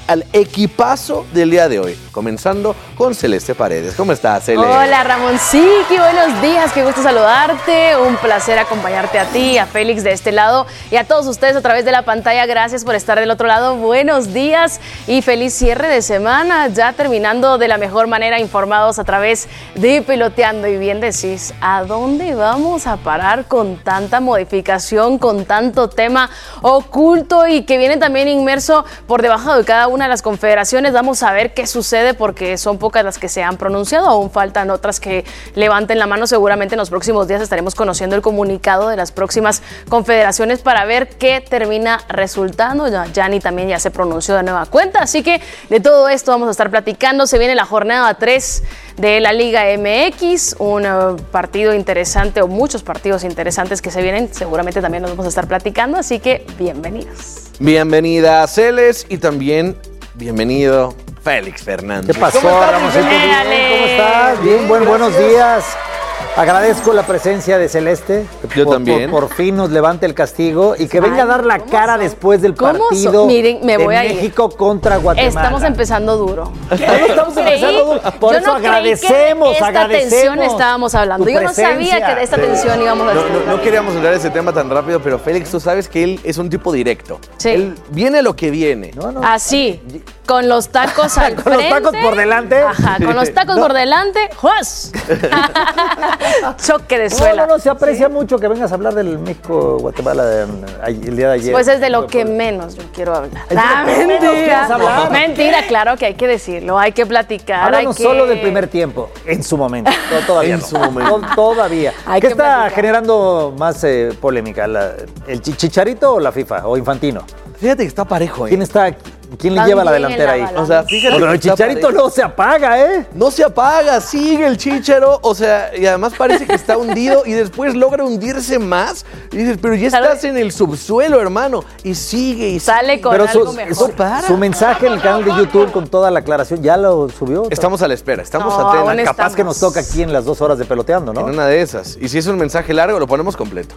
al equipazo del día de hoy, comenzando con Celeste Paredes. ¿Cómo estás, Cele? Hola, Ramonciki, buenos días, qué gusto saludarte, un placer acompañarte a ti, a Félix de este lado y a todos ustedes a través de la pantalla. Gracias por estar del otro lado, buenos días y feliz cierre de semana, ya terminando de la mejor manera, informados a través de Peloteando. Y bien decís, ¿a dónde vamos a parar con tanta modificación, con tanto tema oculto y que viene también inmerso por debajo de cada una de las confederaciones? Vamos a ver qué sucede porque son pocas las que se han pronunciado, aún faltan otras que levanten la mano. Seguramente en los próximos días estaremos conociendo el comunicado de las próximas confederaciones para ver qué termina resultando. Gianni también ya se pronunció de nueva cuenta, así que de todo esto vamos a estar platicando. Se viene la jornada 3 de la Liga MX, un partido interesante o muchos partidos interesantes que se vienen, seguramente también nos vamos a estar platicando, así que bienvenidos. Bienvenida, Celes, y también bienvenido, Félix Fernández. ¿Qué pasó, Ramoncito? ¿Cómo estás? Bien, buenos días. Agradezco la presencia de Celeste. Yo también. Por fin nos levante el castigo y que venga a dar la cara después del partido. Miren, me voy a ir. México contra Guatemala. Estamos empezando duro. Estamos empezando duro. Por eso agradecemos. Esta tensión estábamos hablando. Yo no sabía que de esta tensión íbamos a estar. No queríamos hablar de ese tema tan rápido, pero Félix, tú sabes que él es un tipo directo. Sí. Él viene lo que viene. Así, con los tacos al frente. Con los tacos por delante. Ajá, con los tacos por delante. ¡Juas! Choque de suela. No, se aprecia mucho que vengas a hablar del México-Guatemala el día de ayer. Pues es de lo que menos yo quiero hablar. Mentira. Mentira, claro que hay que decirlo, hay que platicar. Háblanos solo del primer tiempo, en su momento. Todavía en su momento. Todavía. ¿Qué está generando más polémica? ¿El Chicharito o la FIFA? ¿O Infantino? Fíjate que está parejo, ¿Quién le lleva la delantera ahí? O sea, fíjate. Pero el Chicharito no se apaga, ¿eh? No se apaga, sigue el Chícharo, o sea, y además parece que está hundido y después logra hundirse más. Y dices, pero ya estás en el subsuelo, hermano. Y sigue y sale con algo mejor. Su mensaje en el canal de YouTube con toda la aclaración, ¿ya lo subió? Estamos a la espera, estamos atentos. Capaz que nos toca aquí en las 2 horas de Peloteando, ¿no? En una de esas. Y si es un mensaje largo, lo ponemos completo.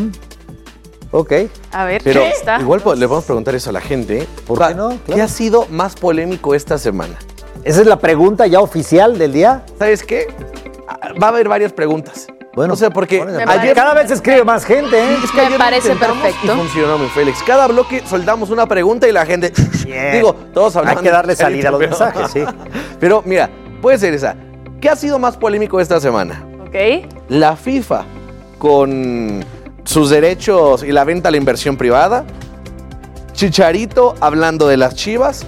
Ok. A ver, pero ¿qué está? Igual le vamos a preguntar eso a la gente. ¿Por qué no? Claro. ¿Qué ha sido más polémico esta semana? ¿Esa es la pregunta ya oficial del día? ¿Sabes qué? Va a haber varias preguntas. Bueno, o sea, porque ayer cada vez escribe más gente, ¿eh? Es que me parece perfecto. Y funcionó, mi Félix. Cada bloque soltamos una pregunta y la gente... Digo, todos hablando. Hay que darle salida a los mensajes, sí. Pero mira, puede ser esa. ¿Qué ha sido más polémico esta semana? Ok. La FIFA con sus derechos y la venta a la inversión privada, Chicharito hablando de las Chivas,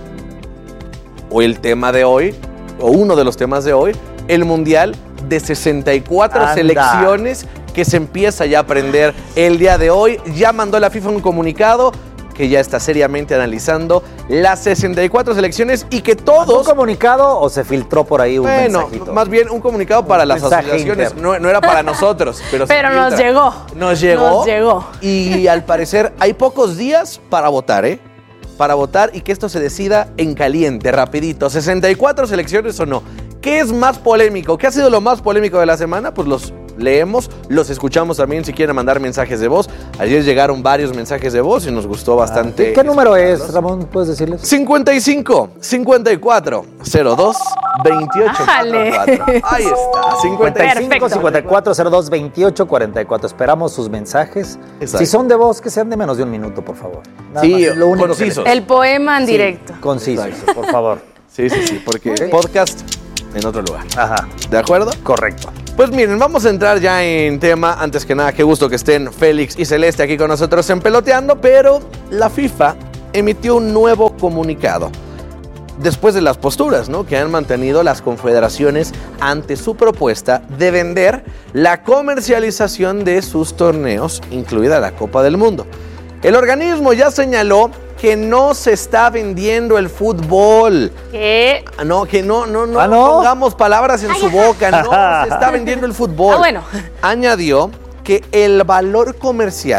o el tema de hoy, o uno de los temas de hoy, el Mundial de 64 selecciones que se empieza ya a aprender el día de hoy. Ya mandó la FIFA un comunicado que ya está seriamente analizando las 64 selecciones y que todos... ¿Un comunicado o se filtró por ahí un mensajito? Bueno, más bien un comunicado para las asociaciones, no era para nosotros. Pero nos llegó. Nos llegó. Y al parecer hay pocos días para votar, ¿eh? Para votar y que esto se decida en caliente, rapidito. 64 selecciones o no. ¿Qué es más polémico? ¿Qué ha sido lo más polémico de la semana? Pues los leemos, los escuchamos también si quieren mandar mensajes de voz. Ayer llegaron varios mensajes de voz y nos gustó bastante. ¿Qué número es, Ramón? ¿Puedes decirles? 55 54 02 28 44. Ahí está. 55 54 02 28 44. Esperamos sus mensajes. Exacto. Si son de voz, que sean de menos de un minuto, por favor. Nada más, lo único concisos. El poema en directo. Concisos, por favor. Sí, porque podcast en otro lugar. Ajá. ¿De acuerdo? Correcto. Pues miren, vamos a entrar ya en tema. Antes que nada, qué gusto que estén Félix y Celeste aquí con nosotros en Peloteando, pero la FIFA emitió un nuevo comunicado. Después de las posturas, ¿no?, que han mantenido las confederaciones ante su propuesta de vender la comercialización de sus torneos, incluida la Copa del Mundo. El organismo ya señaló que no se está vendiendo el fútbol. ¿Qué? No, que no pongamos palabras en su boca. No se está vendiendo el fútbol. Bueno. Añadió que el valor comercial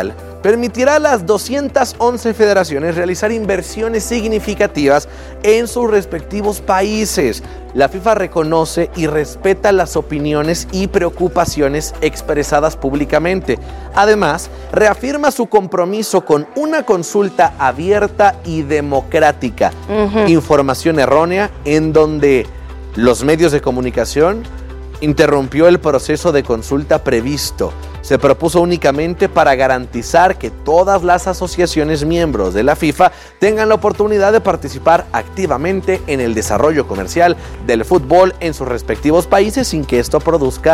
permitirá a las 211 federaciones realizar inversiones significativas en sus respectivos países. La FIFA reconoce y respeta las opiniones y preocupaciones expresadas públicamente. Además, reafirma su compromiso con una consulta abierta y democrática. Información errónea en donde los medios de comunicación interrumpió el proceso de consulta previsto. Se propuso únicamente para garantizar que todas las asociaciones miembros de la FIFA tengan la oportunidad de participar activamente en el desarrollo comercial del fútbol en sus respectivos países sin que esto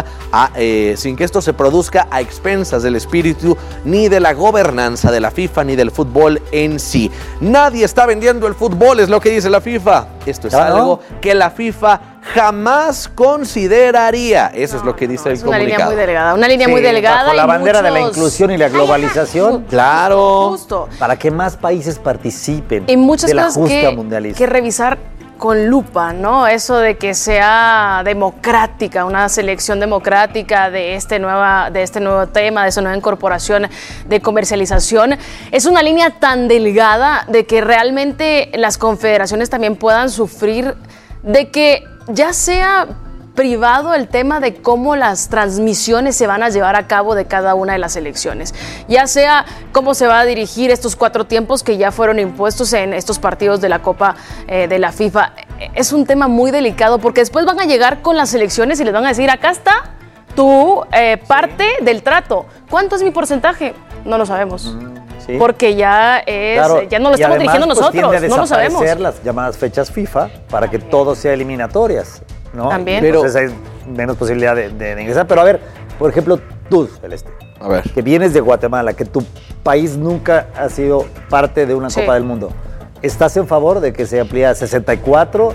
se produzca a expensas del espíritu ni de la gobernanza de la FIFA ni del fútbol en sí. Nadie está vendiendo el fútbol, es lo que dice la FIFA. Esto es algo que la FIFA jamás consideraría. Eso es lo que dice el comunicado. Una línea muy delgada. Bajo la bandera de la inclusión y la globalización. Claro. Justo. Para que más países participen y muchas de la cosas justa mundialista. que revisar con lupa, ¿no? Eso de que sea democrática, una selección democrática de este nuevo tema, de esa nueva incorporación de comercialización. Es una línea tan delgada de que realmente las confederaciones también puedan sufrir de que ya sea privado el tema de cómo las transmisiones se van a llevar a cabo de cada una de las elecciones, ya sea cómo se va a dirigir estos 4 tiempos que ya fueron impuestos en estos partidos de la Copa de la FIFA. Es un tema muy delicado porque después van a llegar con las elecciones y les van a decir, acá está tu parte del trato. ¿Cuánto es mi porcentaje? No lo sabemos. Sí. Porque ya no lo estamos dirigiendo nosotros, no lo sabemos. Las llamadas fechas FIFA para que todo sea eliminatorias, ¿no? También. Pero entonces hay menos posibilidad de ingresar. Pero a ver, por ejemplo, tú, Celeste, que vienes de Guatemala, que tu país nunca ha sido parte de una Copa del Mundo. ¿Estás en favor de que se amplíe a 64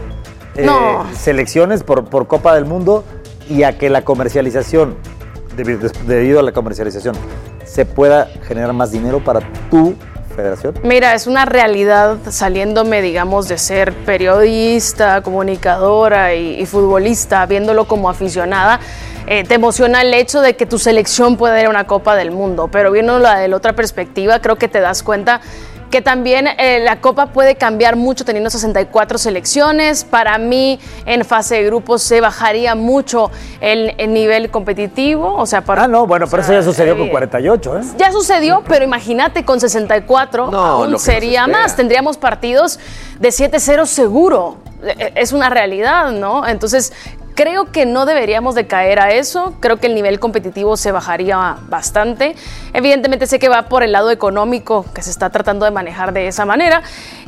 selecciones por Copa del Mundo y a que la comercialización, debido a la comercialización, se pueda generar más dinero para tu federación? Mira, es una realidad, saliéndome, digamos, de ser periodista, comunicadora y futbolista, viéndolo como aficionada, te emociona el hecho de que tu selección pueda ir a una Copa del Mundo, pero viéndolo de la otra perspectiva, creo que te das cuenta que también la Copa puede cambiar mucho teniendo 64 selecciones. Para mí, en fase de grupos se bajaría mucho el nivel competitivo. O sea, pero eso ya sucedió con 48, ¿eh? Ya sucedió, pero imagínate, con 64 aún sería más. Tendríamos partidos de 7-0 seguro. Es una realidad, ¿no? Entonces, creo que no deberíamos de caer a eso. Creo que el nivel competitivo se bajaría bastante. Evidentemente sé que va por el lado económico, que se está tratando de manejar de esa manera.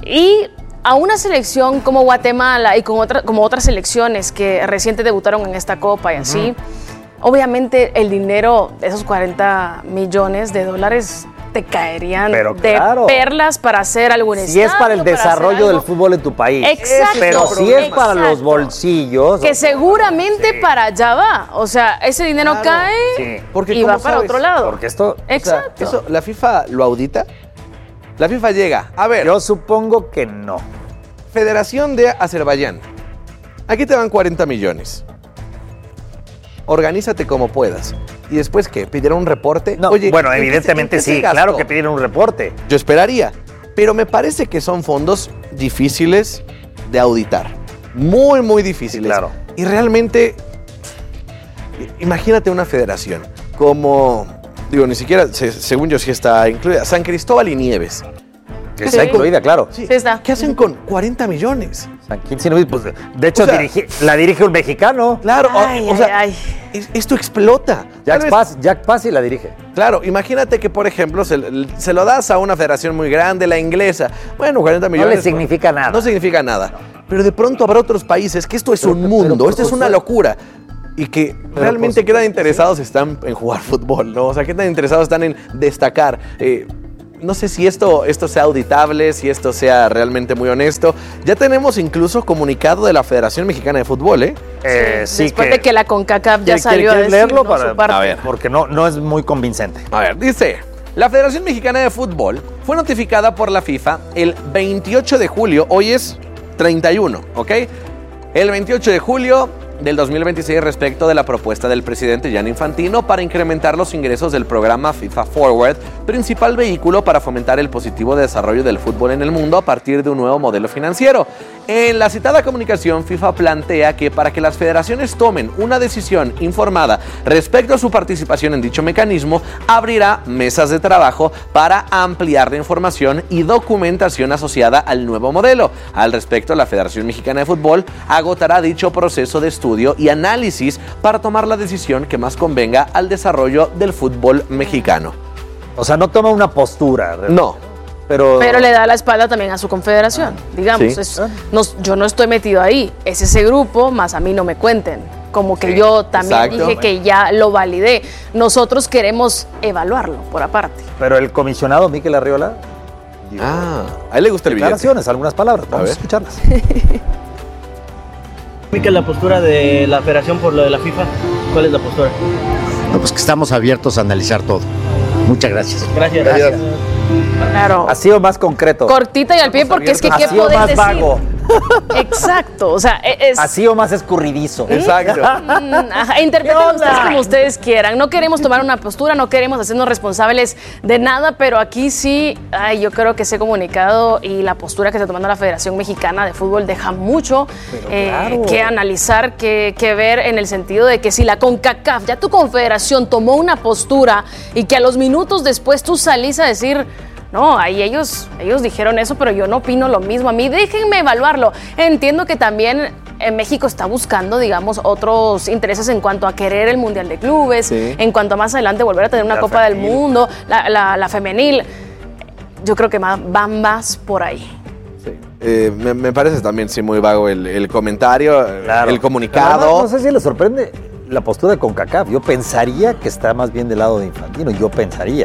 Y a una selección como Guatemala y como otras selecciones que recién debutaron en esta Copa y así, obviamente el dinero, esos $40 millones te caerían perlas para hacer algún estadio. Si es para el desarrollo del fútbol en tu país. Exacto. Pero si es para los bolsillos. Que seguramente para allá va. O sea, ese dinero cae y va para otro lado. Porque esto... Exacto. ¿Eso la FIFA lo audita? La FIFA llega. A ver. Yo supongo que no. Federación de Azerbaiyán. Aquí te van 40 millones. Organízate como puedas. ¿Y después qué? ¿Pidieron un reporte? No, oye, bueno, evidentemente sí, claro que pidieron un reporte. Yo esperaría, pero me parece que son fondos difíciles de auditar. Muy, muy difíciles. Sí, claro. Y realmente, imagínate una federación como, ni siquiera, según yo sí está incluida, San Cristóbal y Nieves. Está incluida, claro. Sí está. ¿Qué hacen con 40 millones? San Quintín, pues, de hecho, la dirige un mexicano. Claro, esto explota. Jack Pasi la dirige. Claro, imagínate que, por ejemplo, se lo das a una federación muy grande, la inglesa. Bueno, 40 millones. No le significa nada. No significa nada. Pero de pronto habrá otros países que esto es un mundo, esto es una locura. Y que realmente qué tan interesados están en jugar fútbol, ¿no? O sea, qué tan interesados están en destacar. No sé si esto sea auditable, si esto sea realmente muy honesto. Ya tenemos incluso comunicado de la Federación Mexicana de Fútbol, ¿eh? Sí, después de que la CONCACAF ya salió a decir, leerlo ¿no? Su parte. A ver, porque no es muy convincente. A ver, dice: la Federación Mexicana de Fútbol fue notificada por la FIFA el 28 de julio, hoy es 31, ¿ok? El 28 de julio del 2026 respecto de la propuesta del presidente Gianni Infantino para incrementar los ingresos del programa FIFA Forward, principal vehículo para fomentar el positivo desarrollo del fútbol en el mundo a partir de un nuevo modelo financiero. En la citada comunicación, FIFA plantea que para que las federaciones tomen una decisión informada respecto a su participación en dicho mecanismo, abrirá mesas de trabajo para ampliar la información y documentación asociada al nuevo modelo. Al respecto, la Federación Mexicana de Fútbol agotará dicho proceso de estudio y análisis para tomar la decisión que más convenga al desarrollo del fútbol mexicano. O sea, no toma una postura. No. Pero le da la espalda también a su confederación, digamos. Sí. Yo no estoy metido ahí, es ese grupo, más a mí no me cuenten. Como que yo también dije que ya lo validé. Nosotros queremos evaluarlo por aparte. Pero el comisionado Mikel Arriola... a él le gusta el billete. Declaraciones, algunas palabras, vamos a escucharlas. Mikel, la postura de la federación por lo de la FIFA, ¿cuál es la postura? No, pues que estamos abiertos a analizar todo. Muchas gracias. Gracias. Claro. Ha sido más concreto. Cortita y al pie, porque es que ¿qué podés más decir? Vago. Exacto, o sea, es... Así o más escurridizo. Exacto. Interpreten ustedes como ustedes quieran. No queremos tomar una postura, no queremos hacernos responsables de nada, pero aquí sí, yo creo que ese comunicado y la postura que está tomando la Federación Mexicana de Fútbol deja mucho que analizar, que ver, en el sentido de que si la CONCACAF, ya tu confederación tomó una postura y que a los minutos después tú salís a decir... No, ahí ellos dijeron eso, pero yo no opino lo mismo. A mí déjenme evaluarlo. Entiendo que también México está buscando, digamos, otros intereses en cuanto a querer el Mundial de Clubes, en cuanto a más adelante volver a tener una Copa del Mundo, la femenil. Yo creo que van más por ahí. Me parece también muy vago el comentario, el comunicado. Además, no sé si le sorprende la postura de CONCACAF. Yo pensaría que está más bien del lado de Infantino. Yo pensaría.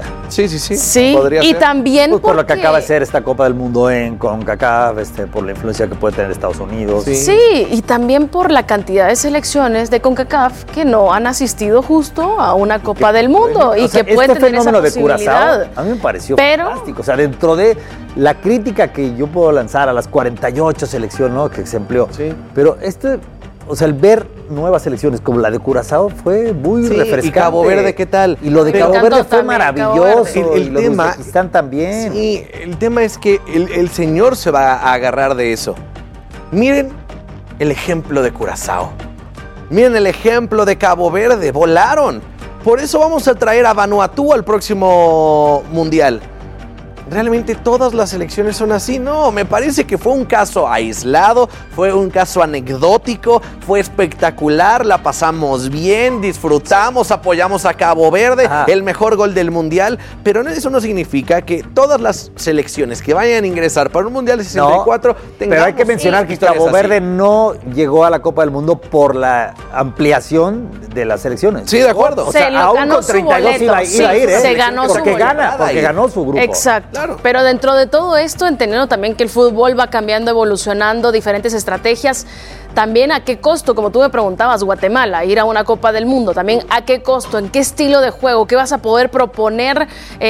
Sí, podría y ser. También por lo que acaba de ser esta Copa del Mundo en CONCACAF, por la influencia que puede tener Estados Unidos. Sí, y también por la cantidad de selecciones de CONCACAF que no han asistido justo a una Copa del Mundo y que pueden tener esa posibilidad. De Curazao, a mí me pareció fantástico. O sea, dentro de la crítica que yo puedo lanzar a las 48 selecciones, ¿no?, que se empleó. Pero o sea, el ver nuevas selecciones como la de Curazao fue muy refrescante. Y Cabo Verde, ¿qué tal? Y lo de Cabo Verde fue maravilloso. El tema están también. Sí, el tema es que el señor se va a agarrar de eso. Miren el ejemplo de Curazao. Miren el ejemplo de Cabo Verde. Volaron. Por eso vamos a traer a Vanuatu al próximo Mundial. ¿Realmente todas las selecciones son así? No, me parece que fue un caso aislado, fue un caso anecdótico, fue espectacular, la pasamos bien, disfrutamos, apoyamos a Cabo Verde, el mejor gol del Mundial, pero eso no significa que todas las selecciones que vayan a ingresar para un Mundial de 64 tengamos... Pero hay que mencionar que Cabo Verde no llegó a la Copa del Mundo por la ampliación de las selecciones. Sí, de acuerdo. O sea, aún con 32 iba a ir, se ganó su porque ganó su grupo. Exacto. Claro. Pero dentro de todo esto, entendiendo también que el fútbol va cambiando, evolucionando, diferentes estrategias, también a qué costo, como tú me preguntabas, Guatemala, ir a una Copa del Mundo, también a qué costo, en qué estilo de juego, qué vas a poder proponer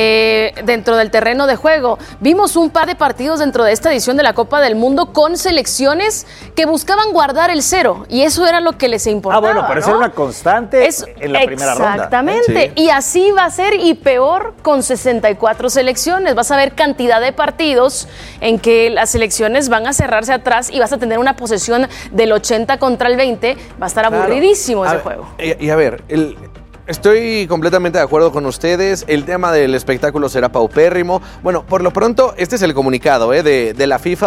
dentro del terreno de juego. Vimos un par de partidos dentro de esta edición de la Copa del Mundo con selecciones que buscaban guardar el cero, y eso era lo que les importaba. Bueno, pero eso era una constante en la primera ronda. Exactamente, y así va a ser, y peor con 64 selecciones. Vas a ver cantidad de partidos en que las selecciones van a cerrarse atrás y vas a tener una posesión del 80 contra el 20, va a estar aburridísimo ese juego. Y a ver, estoy completamente de acuerdo con ustedes, el tema del espectáculo será paupérrimo. Bueno, por lo pronto, este es el comunicado de la FIFA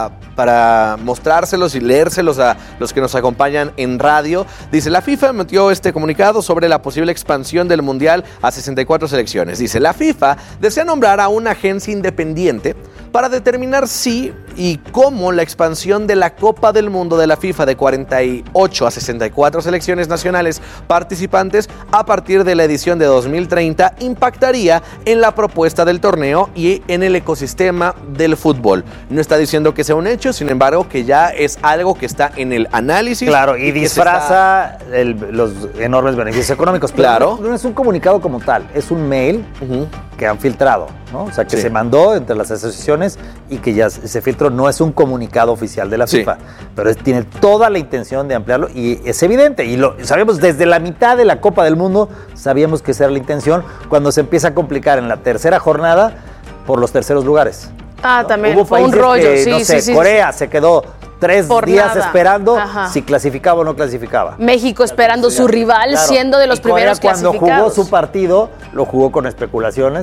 para mostrárselos y leérselos a los que nos acompañan en radio. Dice, la FIFA emitió este comunicado sobre la posible expansión del Mundial a 64 selecciones. Dice, la FIFA desea nombrar a una agencia independiente para determinar si y cómo la expansión de la Copa del Mundo de la FIFA de 48 a 64 selecciones nacionales participantes a partir de la edición de 2030 impactaría en la propuesta del torneo y en el ecosistema del fútbol. No está diciendo que sea un hecho, sin embargo, que ya es algo que está en el análisis. Claro, y disfraza los enormes beneficios económicos. Claro. No es un comunicado como tal, es un mail que han filtrado, ¿no? O sea, que se mandó entre las asociaciones y que ya ese filtro no es un comunicado oficial de la FIFA, pero tiene toda la intención de ampliarlo y es evidente, y lo sabemos desde la mitad de la Copa del Mundo, sabíamos que esa era la intención, cuando se empieza a complicar en la tercera jornada por los terceros lugares. ¿No? También Hubo fue un países rollo, que, no sé, Corea se quedó 3 por días nada. esperando Ajá. si clasificaba o no clasificaba. México esperando su rival, Claro. siendo de los Y Corea, primeros cuando clasificados. jugó su partido, lo jugó con especulaciones